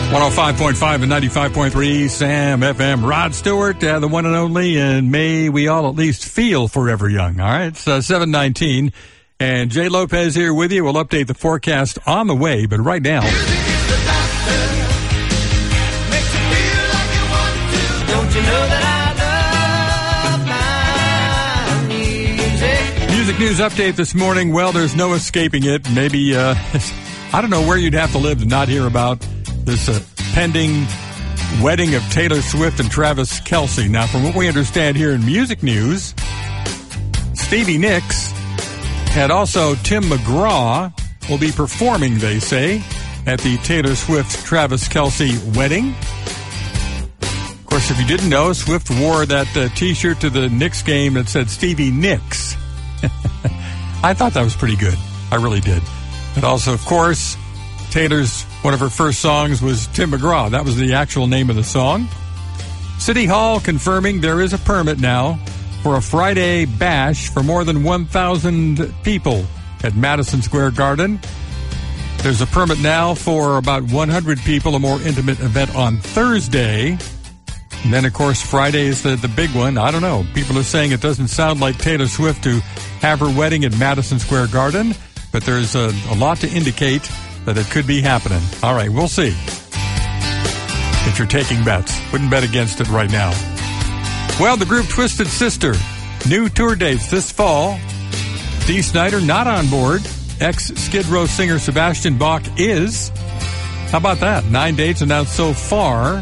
105.5 and 95.3 Sam FM. Rod Stewart, the one and only, and may we all at least feel forever young. All right, it's 7:19, and Jay Lopez here with you. We'll update the forecast on the way, but right now. Music is the doctor. Makes you feel like you want to. Don't you know that I love my music? Music news update this morning. Well, there's no escaping it. Maybe, I don't know where you'd have to live to not hear about this pending wedding of Taylor Swift and Travis Kelce. Now, from what we understand here in music news, Stevie Nicks and also Tim McGraw will be performing, they say, at the Taylor Swift-Travis Kelce wedding. Of course, if you didn't know, Swift wore that T-shirt to the Knicks game that said Stevie Nicks. I thought that was pretty good. I really did. And also, of course, Taylor's, one of her first songs was Tim McGraw. That was the actual name of the song. City Hall confirming there is a permit now for a Friday bash for more than 1,000 people at Madison Square Garden. There's a permit now for about 100 people, a more intimate event on Thursday. And then, of course, Friday is the big one. I don't know. People are saying it doesn't sound like Taylor Swift to have her wedding at Madison Square Garden, but there's a lot to indicate that it could be happening. All right, we'll see. If you're taking bets, wouldn't bet against it right now. Well, the group Twisted Sister, new tour dates this fall. Dee Snider not on board. Ex-Skid Row singer Sebastian Bach is. How about that? 9 dates announced so far.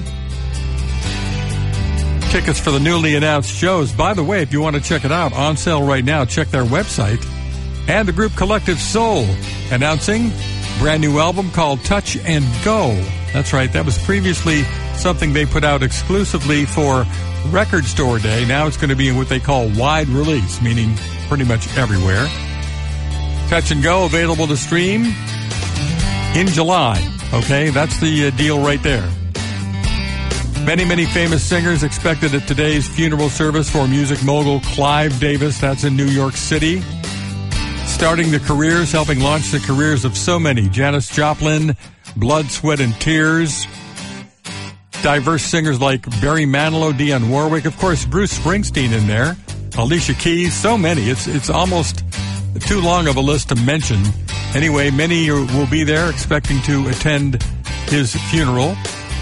Tickets for the newly announced shows. By the way, if you want to check it out, on sale right now, check their website. And the group Collective Soul announcing brand new album called Touch and Go. That's right. That was previously something they put out exclusively for Record Store Day. Now it's going to be in what they call wide release, meaning pretty much everywhere. Touch and Go available to stream in July. Okay, that's the deal right there. Many, many famous singers expected at today's funeral service for music mogul Clive Davis. That's in New York City. Starting the careers, helping launch the careers of so many. Janis Joplin, Blood, Sweat, and Tears. Diverse singers like Barry Manilow, Dionne Warwick. Of course, Bruce Springsteen in there. Alicia Keys, so many. It's almost too long of a list to mention. Anyway, many will be there expecting to attend his funeral.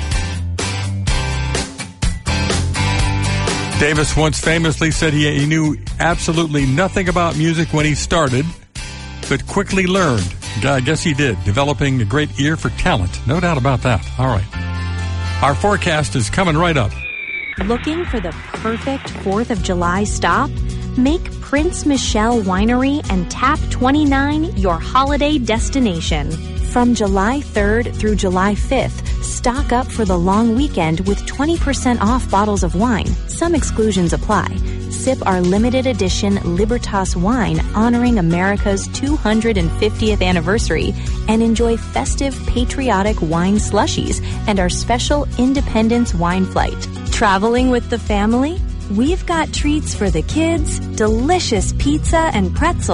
Davis once famously said he knew absolutely nothing about music when he started, but quickly learned. I guess he did, developing a great ear for talent. No doubt about that. All right. Our forecast is coming right up. Looking for the perfect 4th of July stop? Make Prince Michelle Winery and Tap 29 your holiday destination. From July 3rd through July 5th, stock up for the long weekend with 20% off bottles of wine. Some exclusions apply. Sip our limited edition Libertas wine honoring America's 250th anniversary and enjoy festive patriotic wine slushies and our special Independence wine flight. Traveling with the family? We've got treats for the kids, delicious pizza and pretzels.